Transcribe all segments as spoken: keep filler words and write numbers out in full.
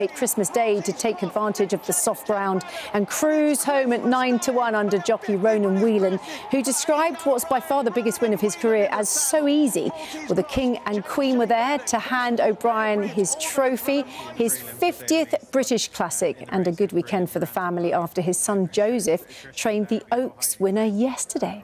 Christmas Day to take advantage of the soft ground and cruise home at nine to one under jockey Ronan Whelan, who described what's by far the biggest win of his career as so easy. Well, the King and Queen were there to hand O'Brien his trophy, his fiftieth British Classic, and a good weekend for the family after his son Joseph trained the Oaks winner yesterday.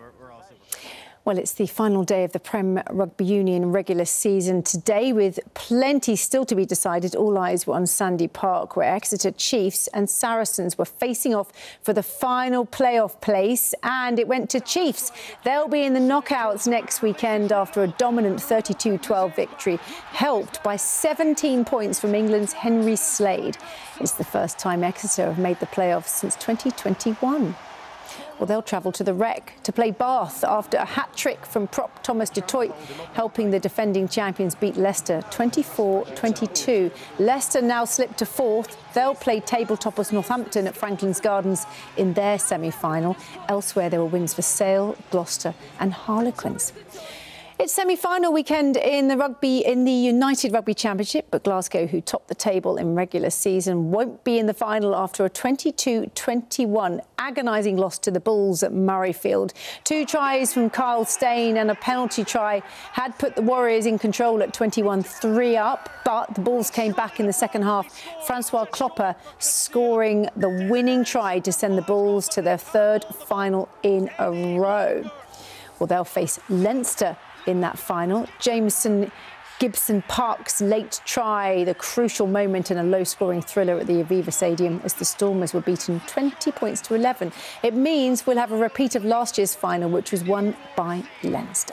Well, it's the final day of the Prem Rugby Union regular season today, with plenty still to be decided. All eyes were on Sandy Park, where Exeter Chiefs and Saracens were facing off for the final playoff place, and it went to Chiefs. They'll be in the knockouts next weekend after a dominant thirty-two twelve victory, helped by seventeen points from England's Henry Slade. It's the first time Exeter have made the playoffs since twenty twenty-one. Well, they'll travel to the Rec to play Bath after a hat-trick from prop Thomas du Toit, helping the defending champions beat Leicester twenty-four twenty-two. Leicester now slipped to fourth. They'll play table-toppers Northampton at Franklin's Gardens in their semi-final. Elsewhere, there were wins for Sale, Gloucester and Harlequins. It's semi-final weekend in the rugby in the United Rugby Championship, but Glasgow, who topped the table in regular season, won't be in the final after a twenty-two twenty-one agonising loss to the Bulls at Murrayfield. Two tries from Kyle Steyn and a penalty try had put the Warriors in control at twenty-one three up, but the Bulls came back in the second half. Francois Klopper scoring the winning try to send the Bulls to their third final in a row. Well, they'll face Leinster in that final. Jameson Gibson Park's late try, the crucial moment in a low-scoring thriller at the Aviva Stadium as the Stormers were beaten twenty points to eleven. It means we'll have a repeat of last year's final, which was won by Leinster.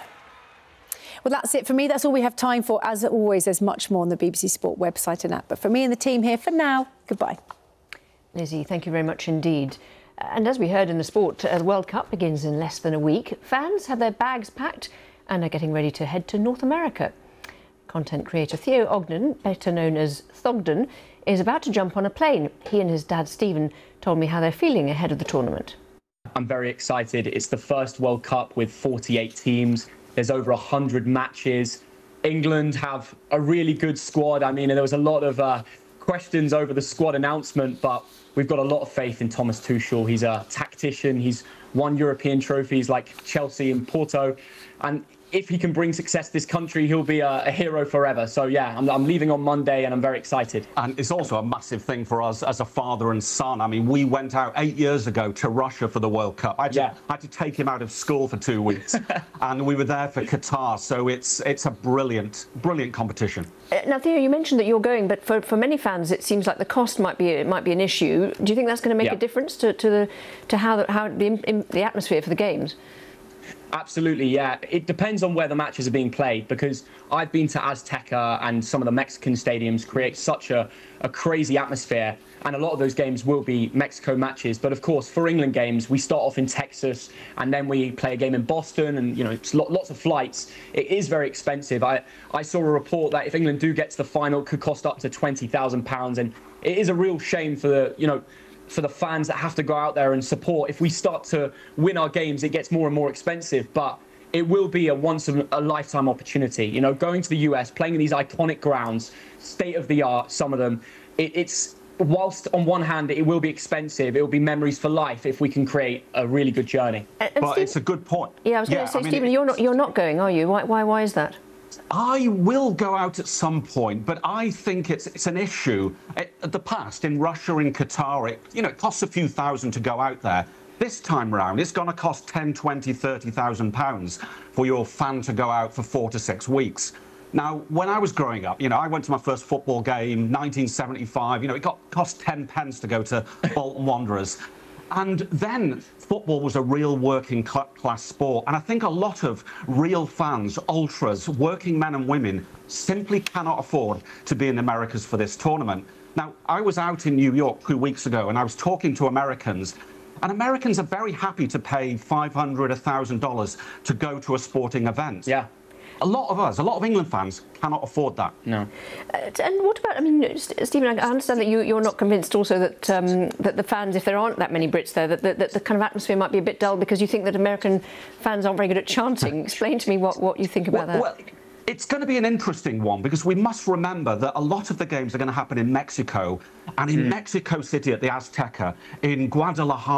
Well, that's it for me. That's all we have time for. As always, there's much more on the B B C Sport website and app. But for me and the team here, for now, goodbye. Lizzie, thank you very much indeed. And as we heard in the sport, uh, the World Cup begins in less than a week. Fans have their bags packed and are getting ready to head to North America. Content creator Theo Ogden, better known as Thogden, is about to jump on a plane. He and his dad Stephen told me how they're feeling ahead of the tournament. I'm very excited. It's the first World Cup with forty-eight teams. There's over one hundred matches. England have a really good squad. I mean, there was a lot of uh, questions over the squad announcement, but we've got a lot of faith in Thomas Tuchel. He's a tactician. He's won European trophies like Chelsea and Porto. And if he can bring success to this country, he'll be a, a hero forever. So, yeah, I'm, I'm leaving on Monday and I'm very excited. And it's also a massive thing for us as a father and son. I mean, we went out eight years ago to Russia for the World Cup. I had to, yeah. I had to take him out of school for two weeks. And we were there for Qatar. So it's it's a brilliant, brilliant competition. Uh, now, Theo, you mentioned that you're going, but for, for many fans, it seems like the cost might be it might be an issue. Do you think that's going to make yeah. a difference to, to, the, to how, the, how the, in, the atmosphere for the games? Absolutely, yeah. It depends on where the matches are being played, because I've been to Azteca and some of the Mexican stadiums create such a, a crazy atmosphere, and a lot of those games will be Mexico matches. But of course, for England games, we start off in Texas and then we play a game in Boston, and you know, it's lots of flights. It is very expensive. I, I saw a report that if England do get to the final, it could cost up to twenty thousand pounds, and it is a real shame for the, you know, for the fans that have to go out there and support. If we start to win our games, it gets more and more expensive, but it will be a once in a lifetime opportunity. You know, going to the U S, playing in these iconic grounds, state of the art, some of them, it, it's, whilst on one hand it will be expensive, it will be memories for life if we can create a really good journey. Uh, but Steve, it's a good point. Yeah, I was going yeah, to say, I mean, Stephen, you're not, you're not going, are you? Why, why, why is that? I will go out at some point, but I think it's it's an issue. At the past, in Russia, in Qatar, it, you know, it costs a few thousand to go out there. This time round, it's going to cost ten, twenty, thirty thousand pounds for your fan to go out for four to six weeks. Now, when I was growing up, you know, I went to my first football game, nineteen seventy-five. You know, it got cost ten pence to go to Bolton Wanderers. And then football was a real working class sport. And I think a lot of real fans, ultras, working men and women simply cannot afford to be in Americas for this tournament. Now, I was out in New York two weeks ago and I was talking to Americans. And Americans are very happy to pay five hundred dollars, one thousand dollars to go to a sporting event. Yeah. A lot of us, a lot of England fans, cannot afford that. No. Uh, and what about, I mean, Stephen, I understand that you, you're not convinced also that um, that the fans, if there aren't that many Brits there, that, that, that the kind of atmosphere might be a bit dull because you think that American fans aren't very good at chanting. Explain to me what, what you think about well, that. Well, It's going to be an interesting one because we must remember that a lot of the games are going to happen in Mexico and in mm. Mexico City at the Azteca, in Guadalajara.